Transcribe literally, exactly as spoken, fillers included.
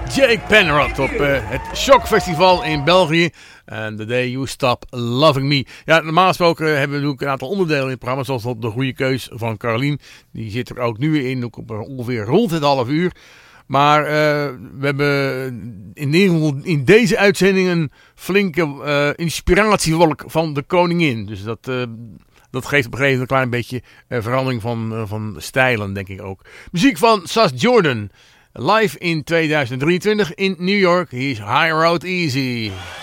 Jake Penrod op uh, het Shock Festival in België. En The Day You Stop Loving Me. Ja, normaal gesproken hebben we natuurlijk een aantal onderdelen in het programma. Zoals de goede keus van Carolien. Die zit er ook nu in, ook op ongeveer rond het half uur. Maar uh, we hebben in, ieder geval in deze uitzending een flinke uh, inspiratiewolk van de koningin. Dus dat... Uh, Dat geeft op een gegeven moment een klein beetje uh, verandering van, uh, van stijlen, denk ik ook. Muziek van Sas Jordan. Live in tweeduizend drieëntwintig in New York. Hier is High Road Easy.